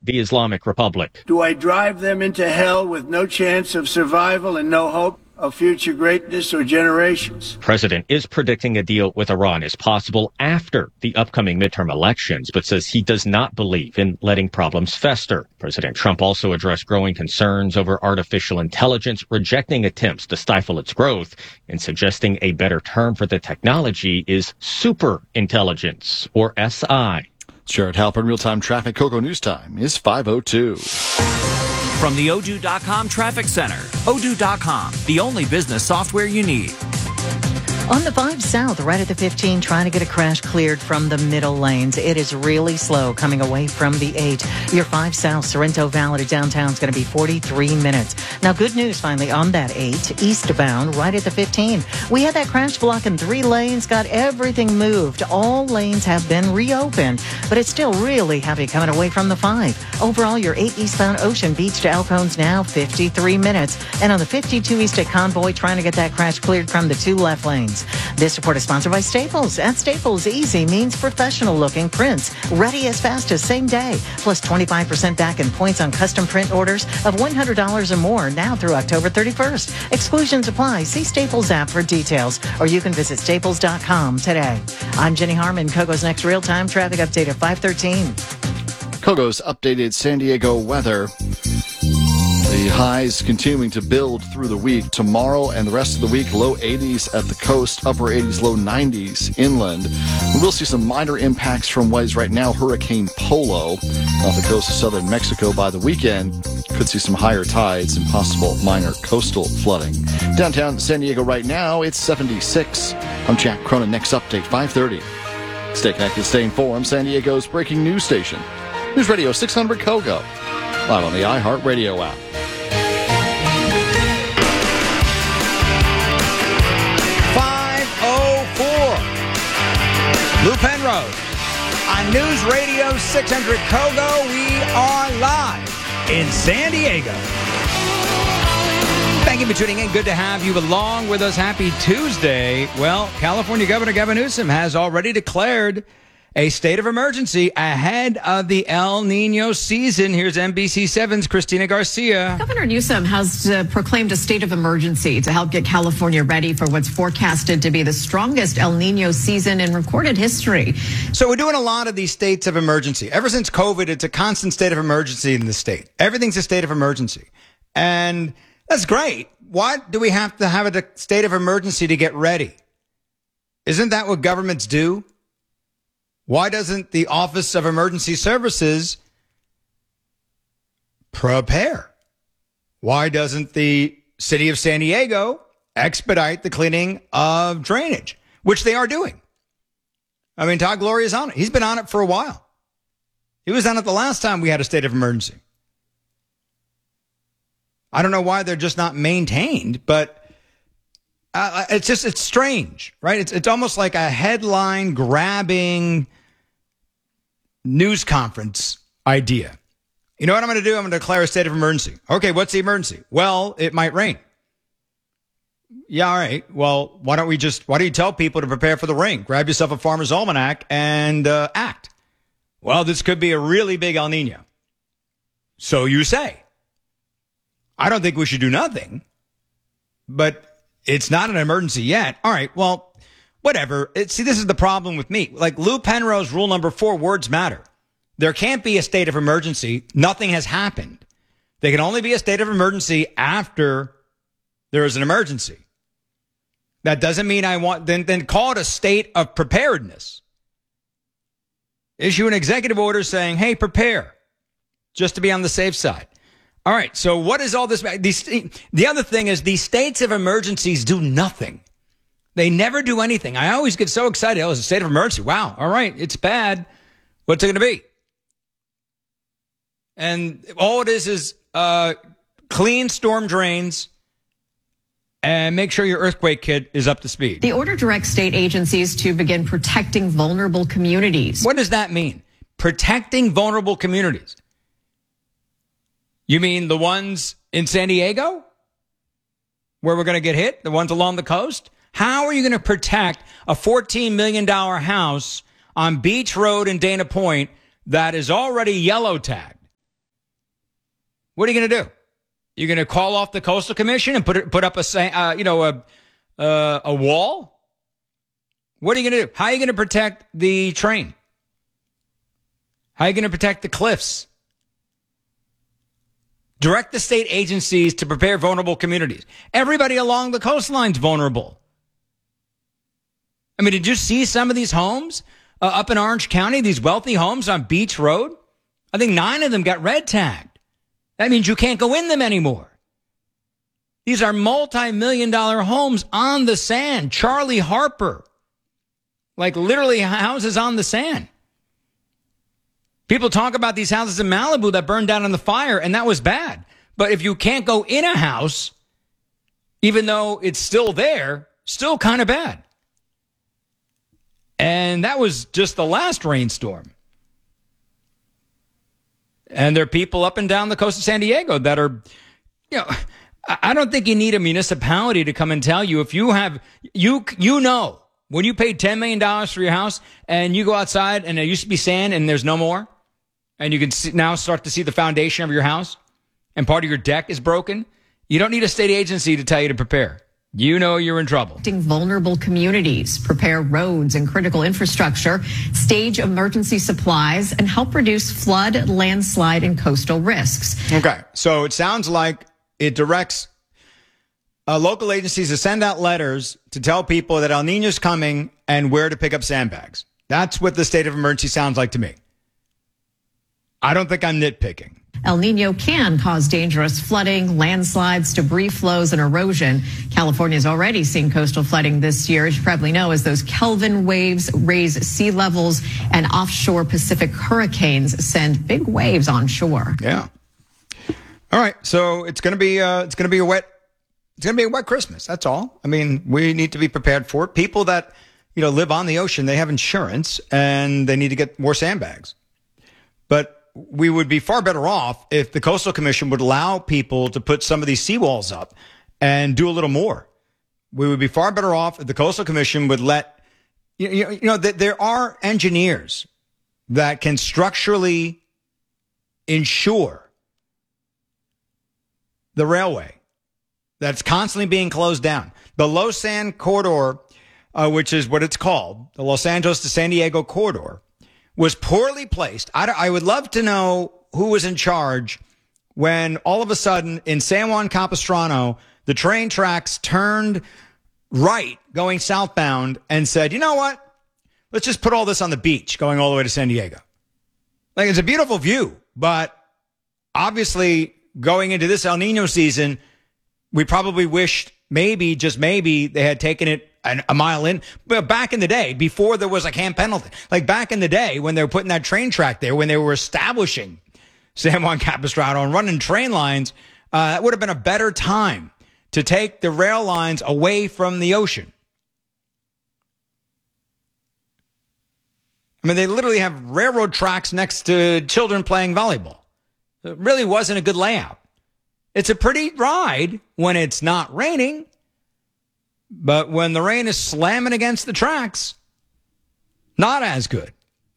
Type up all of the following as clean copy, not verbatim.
the Islamic Republic. Do I drive them into hell with no chance of survival and no hope of future greatness or generations? The president is predicting a deal with Iran is possible after the upcoming midterm elections, but says he does not believe in letting problems fester. President Trump also addressed growing concerns over artificial intelligence, rejecting attempts to stifle its growth and suggesting a better term for the technology is super intelligence, or SI. Jared Halpern, real-time traffic. KOGO News Time is 5:02. From the Odoo.com Traffic Center. Odoo.com, the only business software you need. On the 5 South, right at the 15, trying to get a crash cleared from the middle lanes. It is really slow coming away from the 8. Your 5 South, Sorrento Valley to downtown is going to be 43 minutes. Now, good news finally on that 8, eastbound, right at the 15. We had that crash block in 3 lanes, got everything moved. All lanes have been reopened, but it's still really heavy coming away from the 5. Overall, your 8 eastbound Ocean Beach to El Cajon's now 53 minutes. And on the 52 east at Convoy, trying to get that crash cleared from the 2 left lanes. This report is sponsored by Staples. At Staples, easy means professional-looking prints, ready as fast as same day, plus 25% back in points on custom print orders of $100 or more now through October 31st. Exclusions apply. See Staples app for details, or you can visit staples.com today. I'm Jenny Harmon. KOGO's next real-time traffic update at 5:13. KOGO's updated San Diego weather. The highs continuing to build through the week. Tomorrow and the rest of the week, low 80s at the coast, upper 80s, low 90s inland. We will see some minor impacts from what is right now Hurricane Polo off the coast of southern Mexico. By the weekend, could see some higher tides and possible minor coastal flooding. Downtown San Diego right now, it's 76. I'm Jack Cronin. Next update, 5:30. Stay connected, stay informed. San Diego's breaking news station. News Radio 600 KOGO. Live on the iHeartRadio app. 5:04. Lou Penrose on News Radio 600 KOGO. We are live in San Diego. Thank you for tuning in. Good to have you along with us. Happy Tuesday. Well, California Governor Gavin Newsom has already declared a state of emergency ahead of the El Nino season. Here's NBC7's Christina Garcia. Governor Newsom has proclaimed a state of emergency to help get California ready for what's forecasted to be the strongest El Nino season in recorded history. So we're doing a lot of these states of emergency. Ever since COVID, it's a constant state of emergency in the state. Everything's a state of emergency. And that's great. Why do we have to have a state of emergency to get ready? Isn't that what governments do? Why doesn't the Office of Emergency Services prepare? Why doesn't the city of San Diego expedite the cleaning of drainage, which they are doing? I mean, Todd Gloria is on it. He's been on it for a while. He was on it the last time we had a state of emergency. I don't know why they're just not maintained, but it's strange, right? It's almost like a headline grabbing news conference idea. You know what I'm going to do? I'm going to declare a state of emergency. Okay, what's the emergency? Well, it might rain. Yeah, all right. Well, why do you tell people to prepare for the rain? Grab yourself a Farmer's Almanac and act. Well, this could be a really big El Nino. So you say. I don't think we should do nothing, but it's not an emergency yet. All right, well, whatever. See, this is the problem with me. Like Lou Penrose, rule number 4, words matter. There can't be a state of emergency. Nothing has happened. There can only be a state of emergency after there is an emergency. That doesn't mean then call it a state of preparedness. Issue an executive order saying, hey, prepare, just to be on the safe side. All right, so what is all this? The other thing is these states of emergencies do nothing. They never do anything. I always get so excited. Oh, it's a state of emergency. Wow. All right, it's bad. What's it going to be? And all it is clean storm drains and make sure your earthquake kit is up to speed. The order directs state agencies to begin protecting vulnerable communities. What does that mean? Protecting vulnerable communities. You mean the ones in San Diego where we're going to get hit? The ones along the coast? How are you going to protect a $14 million house on Beach Road in Dana Point that is already yellow tagged? What are you going to do? You're going to call off the Coastal Commission and put up a wall? What are you going to do? How are you going to protect the train? How are you going to protect the cliffs? Direct the state agencies to prepare vulnerable communities. Everybody along the coastline's vulnerable. I mean, did you see some of these homes up in Orange County, these wealthy homes on Beach Road? I think 9 of them got red tagged. That means you can't go in them anymore. These are multi-million-dollar homes on the sand. Charlie Harper. Like literally houses on the sand. People talk about these houses in Malibu that burned down in the fire, and that was bad. But if you can't go in a house, even though it's still there, still kind of bad. And that was just the last rainstorm. And there are people up and down the coast of San Diego that are, I don't think you need a municipality to come and tell you if you have, when you paid $10 million for your house and you go outside and there used to be sand and there's no more, and you can now start to see the foundation of your house and part of your deck is broken, you don't need a state agency to tell you to prepare. You know you're in trouble. Vulnerable communities, prepare roads and critical infrastructure, stage emergency supplies, and help reduce flood, landslide, and coastal risks. Okay, so it sounds like it directs local agencies to send out letters to tell people that El Niño's coming and where to pick up sandbags. That's what the state of emergency sounds like to me. I don't think I'm nitpicking. El Nino can cause dangerous flooding, landslides, debris flows, and erosion. California has already seen coastal flooding this year, as you probably know, as those Kelvin waves raise sea levels and offshore Pacific hurricanes send big waves onshore. Yeah. All right. So it's going to be a wet Christmas. That's all. I mean, we need to be prepared for it. People that, live on the ocean, they have insurance and they need to get more sandbags. But we would be far better off if the Coastal Commission would allow people to put some of these seawalls up and do a little more. We would be far better off if the Coastal Commission would let, there are engineers that can structurally ensure the railway that's constantly being closed down. The low sand corridor, which is what it's called, the Los Angeles to San Diego corridor, was poorly placed. I would love to know who was in charge when all of a sudden in San Juan Capistrano, the train tracks turned right going southbound and said, you know what? Let's just put all this on the beach going all the way to San Diego. Like, it's a beautiful view, but obviously going into this El Nino season, we probably wished maybe, just maybe, they had taken it a mile in. But back in the day, before there was a Camp Pendleton, like back in the day when they were putting that train track there, when they were establishing San Juan Capistrano and running train lines, that would have been a better time to take the rail lines away from the ocean. I mean, they literally have railroad tracks next to children playing volleyball. It really wasn't a good layout. It's a pretty ride when it's not raining. But when the rain is slamming against the tracks, not as good.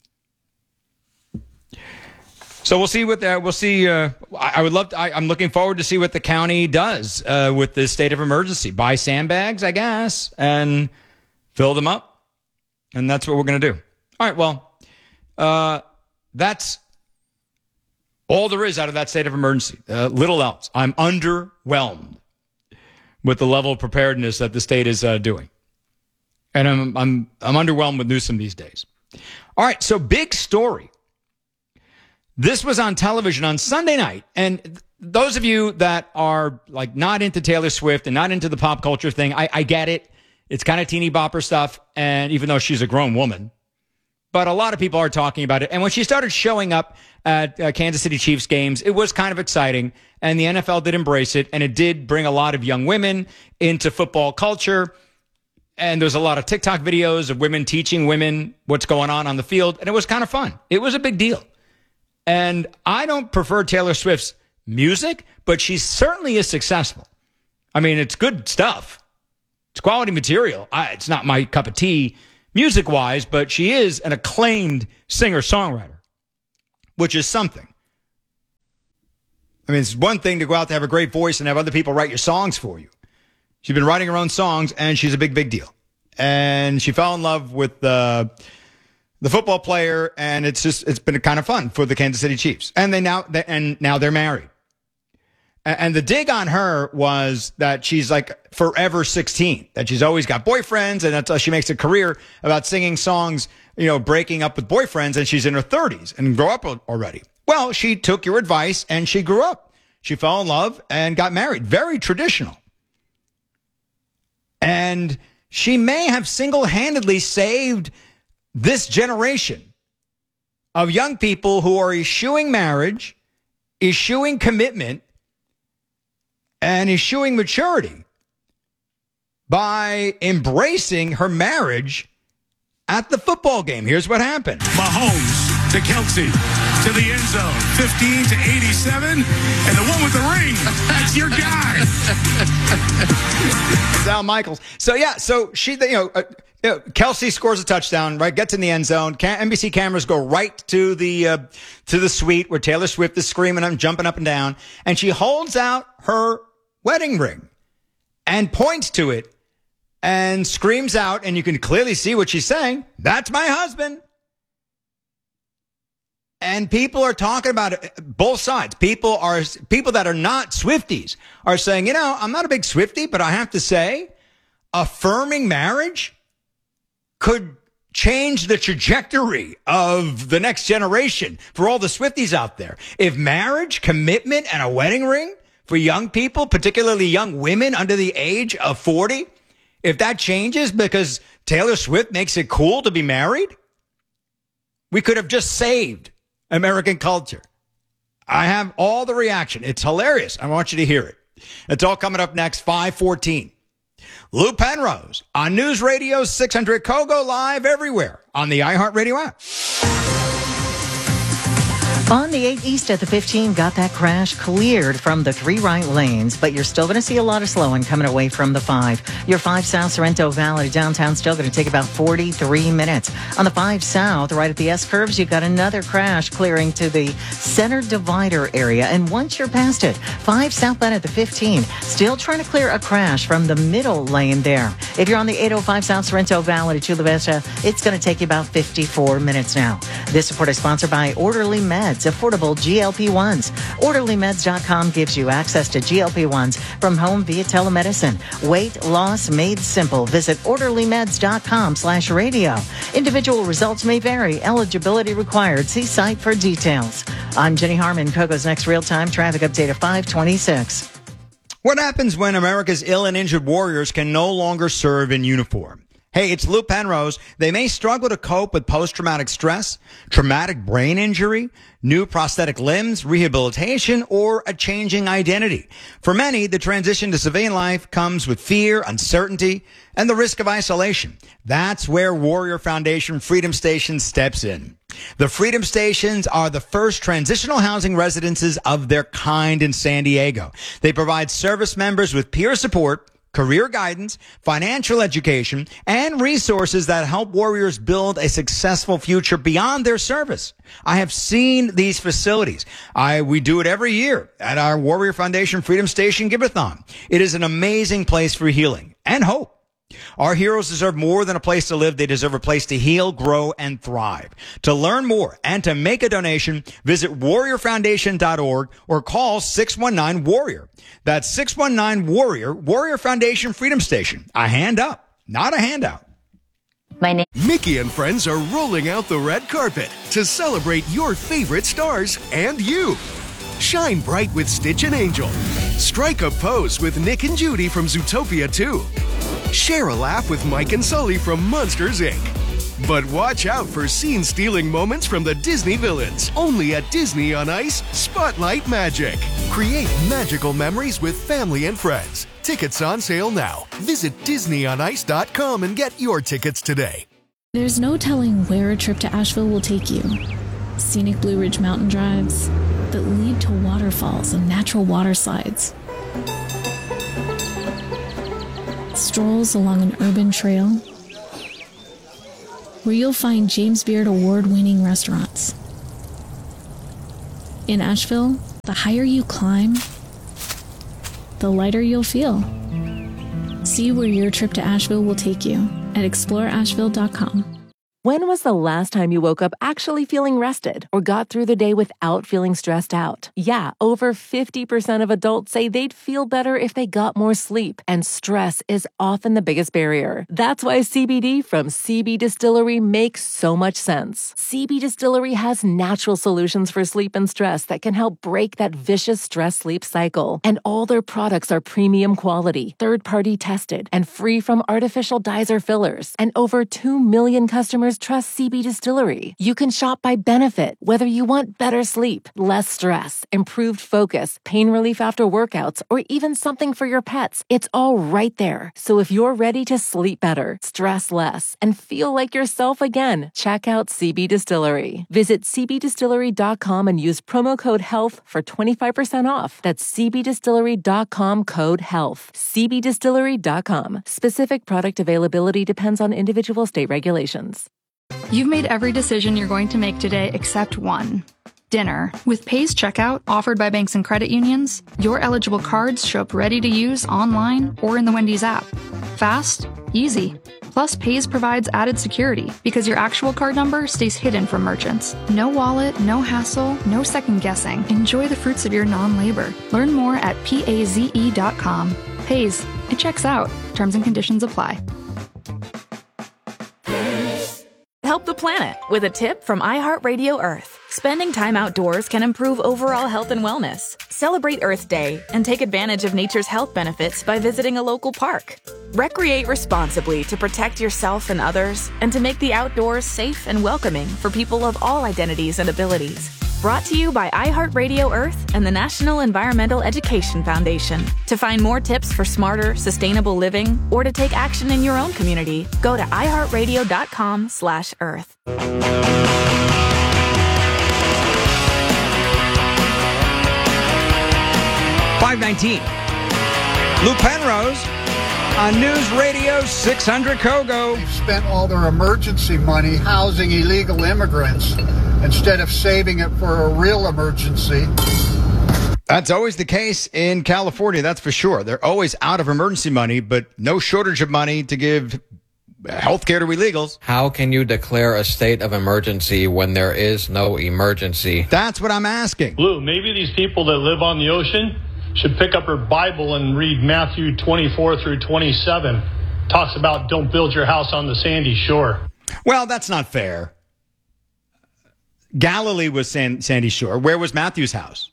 So we'll see I'm looking forward to see what the county does with the state of emergency. Buy sandbags, I guess, and fill them up. And that's what we're going to do. All right, well, that's all there is out of that state of emergency. Little else. I'm underwhelmed with the level of preparedness that the state is doing. And I'm underwhelmed with Newsom these days. All right, so big story. This was on television on Sunday night. And those of you that are like not into Taylor Swift and not into the pop culture thing, I get it. It's kind of teeny bopper stuff. And even though she's a grown woman, but a lot of people are talking about it. And when she started showing up at Kansas City Chiefs games, it was kind of exciting. And the NFL did embrace it. And it did bring a lot of young women into football culture. And there's a lot of TikTok videos of women teaching women what's going on the field. And it was kind of fun. It was a big deal. And I don't prefer Taylor Swift's music, but she certainly is successful. I mean, it's good stuff. It's quality material. It's not my cup of tea music-wise, but she is an acclaimed singer-songwriter, which is something. I mean, it's one thing to go out to have a great voice and have other people write your songs for you. She's been writing her own songs, and she's a big, big deal. And she fell in love with the football player, and it's been kind of fun for the Kansas City Chiefs. And now they're married. And the dig on her was that she's like forever 16, that she's always got boyfriends, and that's she makes a career about singing songs, breaking up with boyfriends, and she's in her 30s and grew up already. Well, she took your advice and she grew up. She fell in love and got married. Very traditional. And she may have single-handedly saved this generation of young people who are eschewing marriage, eschewing commitment, and eschewing maturity by embracing her marriage at the football game. Here's what happened. Mahomes to Kelce, to the end zone, 15 to 87, and the one with the ring, that's your guy. Al Michaels. So she, Kelce scores a touchdown, right? Gets in the end zone. NBC cameras go right to the suite where Taylor Swift is screaming and jumping up and down, and she holds out her wedding ring and points to it and screams out, and you can clearly see what she's saying. That's my husband. And people are talking about it, both sides. People that are not Swifties are saying, I'm not a big Swiftie, but I have to say, affirming marriage could change the trajectory of the next generation for all the Swifties out there. If marriage, commitment, and a wedding ring for young people, particularly young women under the age of 40, if that changes because Taylor Swift makes it cool to be married, we could have just saved American culture. I have all the reaction. It's hilarious. I want you to hear it. It's all coming up next, 5:14. Lou Penrose on News Radio 600 Kogo, live everywhere on the iHeartRadio app. On the 8 East at the 15, got that crash cleared from the 3 right lanes, but you're still going to see a lot of slowing coming away from the 5. Your 5 South Sorrento Valley downtown still going to take about 43 minutes. On the 5 South, right at the S-curves, you got another crash clearing to the center divider area. And once you're past it, 5 southbound at the 15, still trying to clear a crash from the middle lane there. If you're on the 805 South Sorrento Valley to Chula Vista, it's going to take you about 54 minutes now. This report is sponsored by Orderly Meds, affordable GLP-1s. OrderlyMeds.com gives you access to GLP-1s from home via telemedicine. Weight loss made simple. Visit OrderlyMeds.com/radio. Individual results may vary. Eligibility required. See site for details. I'm Jenny Harmon. Kogo's next real-time traffic update at 5:26. What happens when America's ill and injured warriors can no longer serve in uniform? Hey, it's Lou Penrose. They may struggle to cope with post-traumatic stress, traumatic brain injury, new prosthetic limbs, rehabilitation, or a changing identity. For many, the transition to civilian life comes with fear, uncertainty, and the risk of isolation. That's where Warrior Foundation Freedom Station steps in. The Freedom Stations are the first transitional housing residences of their kind in San Diego. They provide service members with peer support, career guidance, financial education, and resources that help warriors build a successful future beyond their service. I have seen these facilities. We do it every year at our Warrior Foundation Freedom Station Giveathon. It is an amazing place for healing and hope. Our heroes deserve more than a place to live. They deserve a place to heal, grow, and thrive. To learn more and to make a donation, visit warriorfoundation.org or call 619-WARRIOR. That's 619-WARRIOR, Warrior Foundation Freedom Station. A hand up, not a handout. Mickey and friends are rolling out the red carpet to celebrate your favorite stars and you. Shine bright with Stitch and Angel. Strike a pose with Nick and Judy from Zootopia 2. Share a laugh with Mike and Sully from Monsters, Inc. But watch out for scene-stealing moments from the Disney villains. Only at Disney on Ice, Spotlight Magic. Create magical memories with family and friends. Tickets on sale now. Visit DisneyOnIce.com and get your tickets today. There's no telling where a trip to Asheville will take you. Scenic Blue Ridge mountain drives that lead to waterfalls and natural water slides. Strolls along an urban trail where you'll find James Beard award-winning restaurants. In Asheville, The higher you climb, the lighter you'll feel. See where your trip to Asheville will take you at exploreasheville.com. When was the last time you woke up actually feeling rested or got through the day without feeling stressed out? Yeah, over 50% of adults say they'd feel better if they got more sleep, and stress is often the biggest barrier. That's why CBD from CB Distillery makes so much sense. CB Distillery has natural solutions for sleep and stress that can help break that vicious stress-sleep cycle. And all their products are premium quality, third-party tested, and free from artificial dyes or fillers. And over 2 million customers trust CB Distillery. You can shop by benefit, whether you want better sleep, less stress, improved focus, pain relief after workouts, or even something for your pets. It's all right there. So if you're ready to sleep better, stress less, and feel like yourself again, check out CB Distillery. Visit cbdistillery.com and use promo code HEALTH for 25% off. That's cbdistillery.com code HEALTH. cbdistillery.com. Specific product availability depends on individual state regulations. You've made every decision you're going to make today except one. Dinner. With Paze Checkout, offered by banks and credit unions, your eligible cards show up ready to use online or in the Wendy's app. Fast, easy. Plus, Paze provides added security because your actual card number stays hidden from merchants. No wallet, no hassle, no second guessing. Enjoy the fruits of your non-labor. Learn more at paze.com. Paze. It checks out. Terms and conditions apply. Help the planet with a tip from iHeartRadio Earth. Spending time outdoors can improve overall health and wellness. Celebrate Earth Day and take advantage of nature's health benefits by visiting a local park. Recreate responsibly to protect yourself and others and to make the outdoors safe and welcoming for people of all identities and abilities. Brought to you by iHeartRadio Earth and the National Environmental Education Foundation. To find more tips for smarter, sustainable living or to take action in your own community, go to iHeartRadio.com/Earth. 519. Lou Penrose on News Radio 600 Kogo. They've spent all their emergency money housing illegal immigrants instead of saving it for a real emergency. That's always the case in California, that's for sure. They're always out of emergency money, but no shortage of money to give health care to illegals. How can you declare a state of emergency when there is no emergency? That's what I'm asking. Lou, maybe these people that live on the ocean should pick up her Bible and read Matthew 24 through 27. Talks about don't build your house on the sandy shore. Well, that's not fair. Galilee was sandy shore. Where was Matthew's house?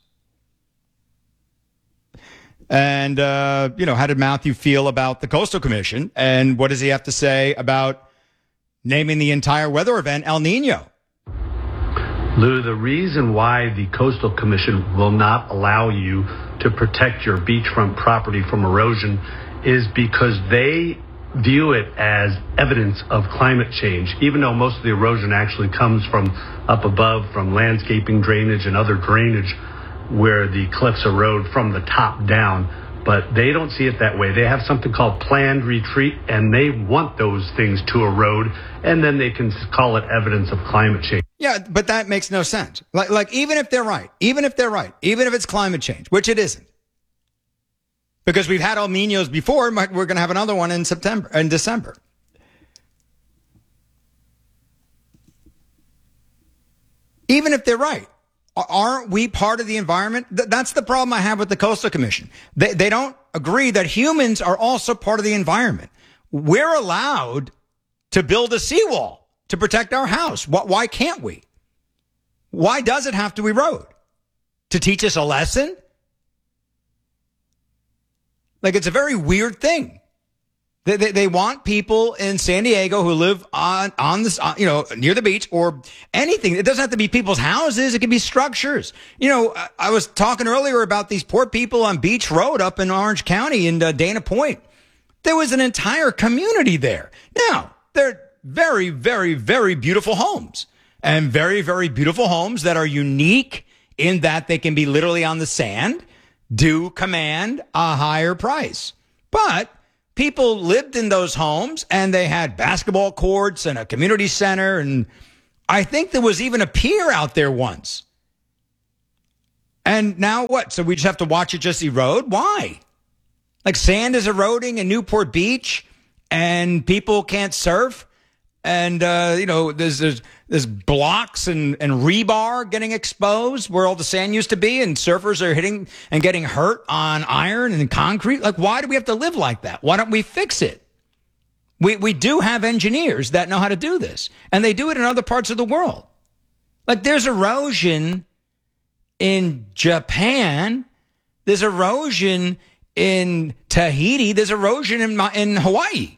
And, how did Matthew feel about the Coastal Commission? And what does he have to say about naming the entire weather event El Nino? Lou, the reason why the Coastal Commission will not allow you to protect your beachfront property from erosion is because they view it as evidence of climate change, even though most of the erosion actually comes from up above, from landscaping drainage and other drainage where the cliffs erode from the top down. But they don't see it that way. They have something called planned retreat, and they want those things to erode, and then they can call it evidence of climate change. Yeah, but that makes no sense. Like even if they're right, even if it's climate change, which it isn't, because we've had El Niños before, we're going to have another one in December. Even if they're right, aren't we part of the environment? That's the problem I have with the Coastal Commission. They don't agree that humans are also part of the environment. We're allowed to build a seawall to protect our house. Why can't we? Why does it have to erode? To teach us a lesson? Like, it's a very weird thing. They want people in San Diego who live on this, near the beach or anything. It doesn't have to be people's houses. It can be structures. I was talking earlier about these poor people on Beach Road up in Orange County in Dana Point. There was an entire community there. Now, they're very, very, very beautiful homes, and very, very beautiful homes that are unique in that they can be literally on the sand, do command a higher price. But people lived in those homes and they had basketball courts and a community center. And I think there was even a pier out there once. And now what? So we just have to watch it just erode? Why? Like sand is eroding in Newport Beach and people can't surf. And, there's blocks and rebar getting exposed where all the sand used to be, and surfers are hitting and getting hurt on iron and concrete. Like, why do we have to live like that? Why don't we fix it? We do have engineers that know how to do this, and they do it in other parts of the world. Like, there's erosion in Japan. There's erosion in Tahiti. There's erosion in Hawaii.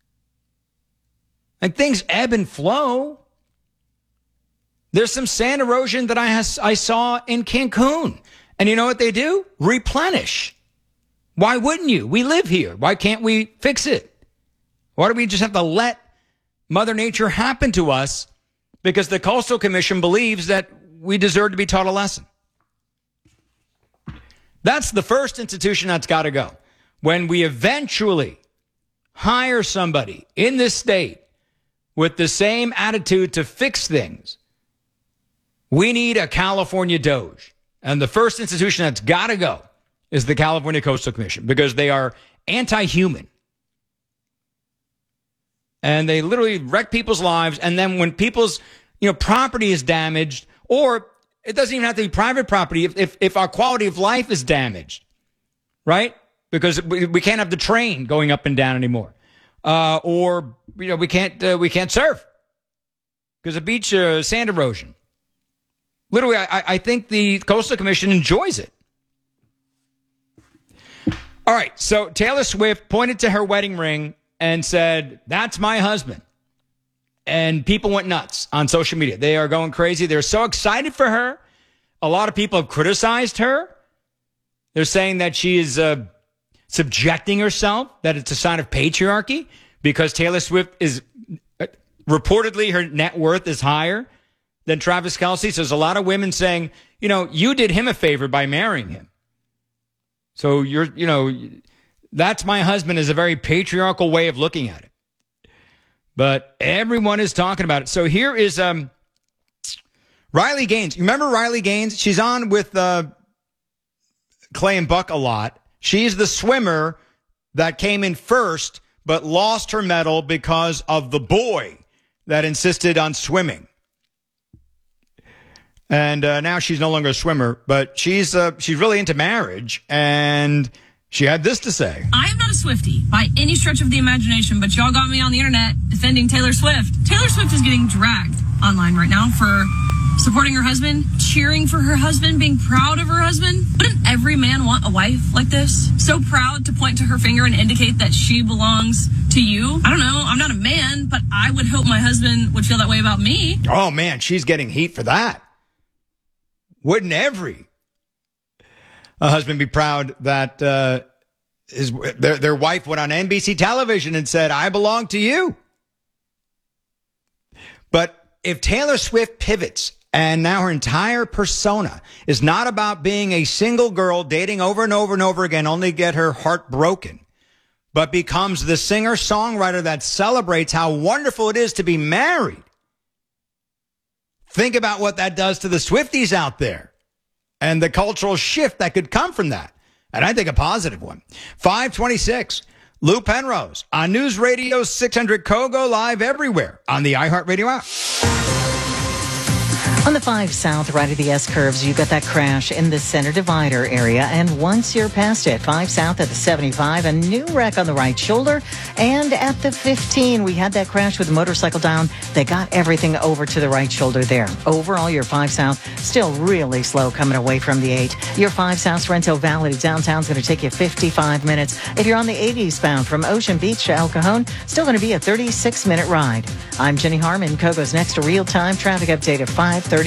Like, things ebb and flow. There's some sand erosion that I saw in Cancun. And you know what they do? Replenish. Why wouldn't you? We live here. Why can't we fix it? Why do we just have to let Mother Nature happen to us because the Coastal Commission believes that we deserve to be taught a lesson? That's the first institution that's got to go. When we eventually hire somebody in this state with the same attitude to fix things, we need a California Doge. And the first institution that's got to go is the California Coastal Commission, because they are anti-human. And they literally wreck people's lives. And then when people's property is damaged, or it doesn't even have to be private property, if our quality of life is damaged, right? Because we can't have the train going up and down anymore. Or we can't surf because of beach sand erosion. Literally, I think the Coastal Commission enjoys it. All right, so Taylor Swift pointed to her wedding ring and said, "That's my husband." And people went nuts on social media. They are going crazy. They're so excited for her. A lot of people have criticized her. They're saying that she is subjecting herself, that it's a sign of patriarchy, because Taylor Swift is reportedly, her net worth is higher than Travis Kelce. So there's a lot of women saying, you did him a favor by marrying him. So that's my husband is a very patriarchal way of looking at it. But everyone is talking about it. So here is Riley Gaines. You remember Riley Gaines? She's on with Clay and Buck a lot. She's the swimmer that came in first, but lost her medal because of the boy that insisted on swimming. And now she's no longer a swimmer, but she's really into marriage, and she had this to say. I am not a Swiftie by any stretch of the imagination, but y'all got me on the internet defending Taylor Swift. Taylor Swift is getting dragged online right now for supporting her husband, cheering for her husband, being proud of her husband. Wouldn't every man want a wife like this? So proud to point to her finger and indicate that she belongs to you? I don't know. I'm not a man, but I would hope my husband would feel that way about me. Oh, man, she's getting heat for that. Wouldn't every husband be proud that their wife went on NBC television and said, "I belong to you"? But if Taylor Swift pivots and now her entire persona is not about being a single girl dating over and over and over again, only to get her heart broken, but becomes the singer-songwriter that celebrates how wonderful it is to be married, think about what that does to the Swifties out there and the cultural shift that could come from that. And I think a positive one. 526, Lou Penrose on News Radio 600 Kogo, live everywhere on the iHeartRadio app. On the 5 South, right of the S-curves, you got that crash in the center divider area. And once you're past it, 5 South at the 75, a new wreck on the right shoulder. And at the 15, we had that crash with the motorcycle down. They got everything over to the right shoulder there. Overall, your 5 South still really slow coming away from the 8. Your 5 South Sorrento Valley to downtown is going to take you 55 minutes. If you're on the 80s bound from Ocean Beach to El Cajon, still going to be a 36-minute ride. I'm Jenny Harmon. Kogo's next real-time traffic update at 5:32.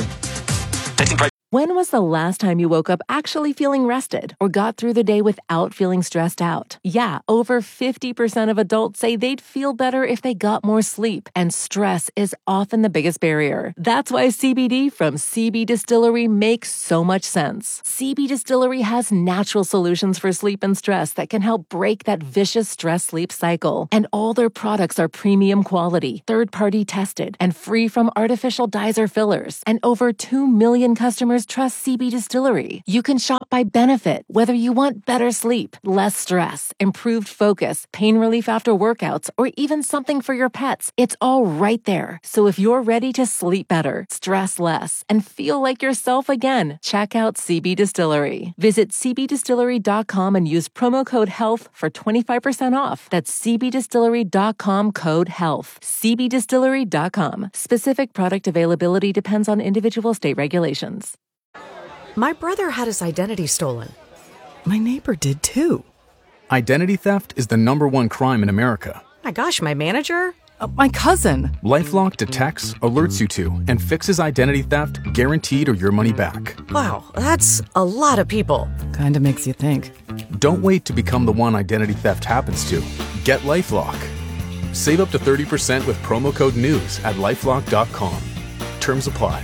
When was the last time you woke up actually feeling rested or got through the day without feeling stressed out? Yeah, over 50% of adults say they'd feel better if they got more sleep, and stress is often the biggest barrier. That's why CBD from CB Distillery makes so much sense. CB Distillery has natural solutions for sleep and stress that can help break that vicious stress-sleep cycle. And all their products are premium quality, third-party tested, and free from artificial dyes or fillers. And over 2 million customers customers trust CB Distillery. You can shop by benefit, whether you want better sleep, less stress, improved focus, pain relief after workouts, or even something for your pets. It's all right there. So if you're ready to sleep better, stress less, and feel like yourself again, check out CB Distillery. Visit cbdistillery.com and use promo code HEALTH for 25% off. That's cbdistillery.com, code HEALTH. cbdistillery.com. Specific product availability depends on individual state regulations. My brother had his identity stolen. My neighbor did too. Identity theft is the #1 crime in America. My gosh, my manager? My cousin. LifeLock detects, alerts you to, and fixes identity theft guaranteed or your money back. Wow, that's a lot of people. Kinda makes you think. Don't wait to become the one identity theft happens to. Get LifeLock. Save up to 30% with promo code NEWS at LifeLock.com. Terms apply.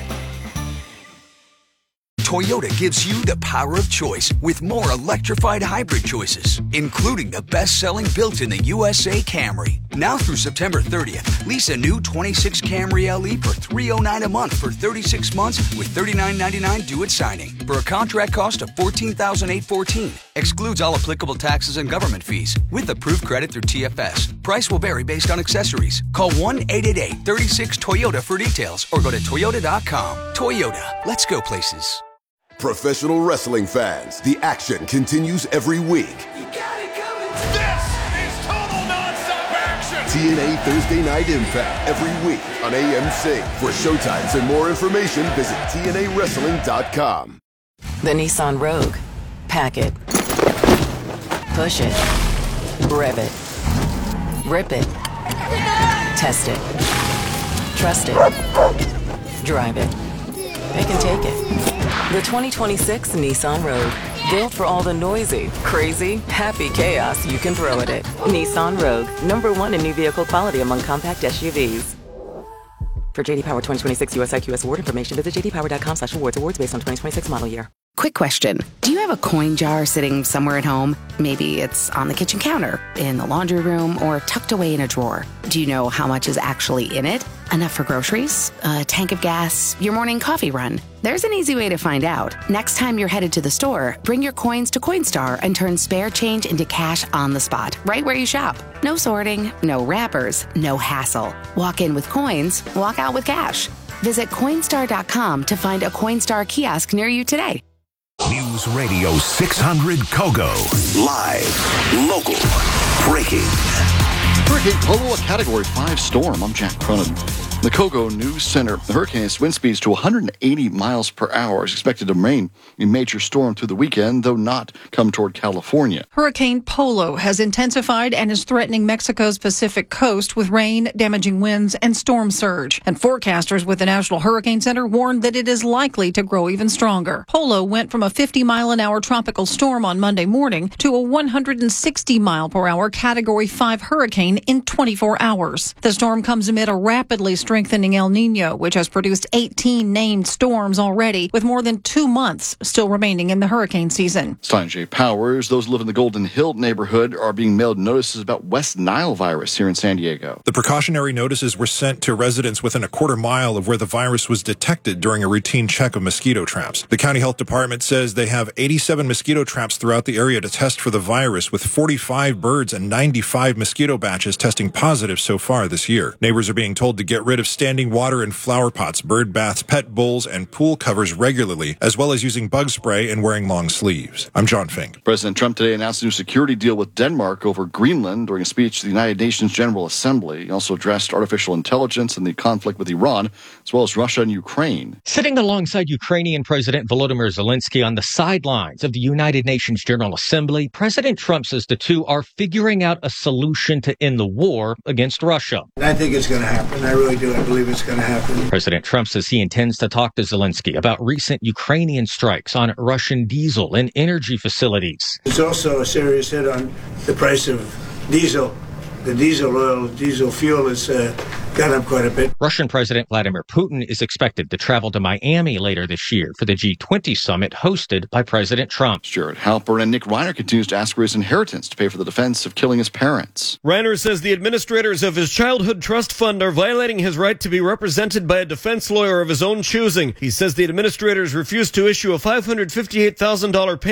Toyota gives you the power of choice with more electrified hybrid choices, including the best-selling built-in the USA Camry. Now through September 30th, lease a new 26 Camry LE for $309 a month for 36 months with $39.99 due at signing for a contract cost of $14,814. Excludes all applicable taxes and government fees with approved credit through TFS. Price will vary based on accessories. Call 1-888-36-TOYOTA for details or go to Toyota.com. Toyota, let's go places. Professional wrestling fans, the action continues every week. This is total nonstop action. TNA Thursday Night Impact every week on AMC. For showtimes and more information, visit TNAWrestling.com. The Nissan Rogue. Pack it. Push it. Rev it. Rip it. Test it. Trust it. Drive it. They can take it. The 2026 Nissan Rogue. Built for all the noisy, crazy, happy chaos you can throw at it. Nissan Rogue. #1 in new vehicle quality among compact SUVs. For JD Power 2026 US IQS award information, visit jdpower.com/awards. Awards based on 2026 model year. Quick question. Do you have a coin jar sitting somewhere at home? Maybe it's on the kitchen counter, in the laundry room, or tucked away in a drawer. Do you know how much is actually in it? Enough for groceries? A tank of gas? Your morning coffee run? There's an easy way to find out. Next time you're headed to the store, bring your coins to Coinstar and turn spare change into cash on the spot, right where you shop. No sorting, no wrappers, no hassle. Walk in with coins, walk out with cash. Visit Coinstar.com to find a Coinstar kiosk near you today. News Radio 600 Kogo. Live, local, breaking. Hurricane Polo, a Category 5 storm. I'm Jack Cronin. The Kogo News Center. The hurricane's wind speeds to 180 miles per hour is expected to remain a major storm through the weekend, though not come toward California. Hurricane Polo has intensified and is threatening Mexico's Pacific coast with rain, damaging winds, and storm surge. And forecasters with the National Hurricane Center warned that it is likely to grow even stronger. Polo went from a 50-mile-an-hour tropical storm on Monday morning to a 160-mile-per-hour Category 5 hurricane in 24 hours. The storm comes amid a rapidly strengthening El Nino, which has produced 18 named storms already, with more than 2 months still remaining in the hurricane season. Stein J. Powers, those who live in the Golden Hill neighborhood are being mailed notices about West Nile virus here in San Diego. The precautionary notices were sent to residents within a quarter mile of where the virus was detected during a routine check of mosquito traps. The county health department says they have 87 mosquito traps throughout the area to test for the virus, with 45 birds and 95 mosquito batches testing positive so far this year. Neighbors are being told to get rid of standing water in flower pots, bird baths, pet bowls, and pool covers regularly, as well as using bug spray and wearing long sleeves. I'm John Fink. President Trump today announced a new security deal with Denmark over Greenland during a speech to the United Nations General Assembly. He also addressed artificial intelligence and the conflict with Iran, as well as Russia and Ukraine. Sitting alongside Ukrainian President Volodymyr Zelensky on the sidelines of the United Nations General Assembly, President Trump says the two are figuring out a solution to end the war against Russia. I think it's going to happen. I really do. I believe it's going to happen. President Trump says he intends to talk to Zelensky about recent Ukrainian strikes on Russian diesel and energy facilities. It's also a serious hit on the price of diesel. The diesel oil, diesel fuel is got up quite a bit. Russian President Vladimir Putin is expected to travel to Miami later this year for the G20 summit hosted by President Trump. Stuart Halpern and Nick Reiner continues to ask for his inheritance to pay for the defense of killing his parents. Reiner says the administrators of his childhood trust fund are violating his right to be represented by a defense lawyer of his own choosing. He says the administrators refused to issue a $558,000 payment